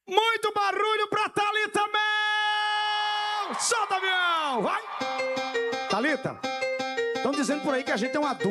Muito barulho pra Thalita Mel! Solta, avião! Vai! Thalita, estão dizendo por aí que a gente é uma dupla.